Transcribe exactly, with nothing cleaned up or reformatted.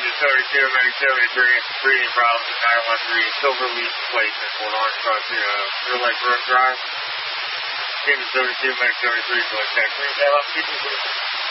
to seventy-two, Medic seventy-three, breathing problems at nine one three, Silver Leaf Place at Fort Orange Cross, uh, Real Lake Road Drive. Team to seventy-two, Medic seventy-three, select tax. Green, have up, keep